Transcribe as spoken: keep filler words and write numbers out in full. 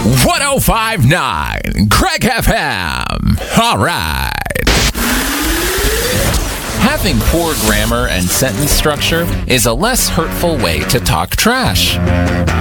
one oh five point nine Craig F M. All right. Having poor grammar and sentence structure is a less hurtful way to talk trash.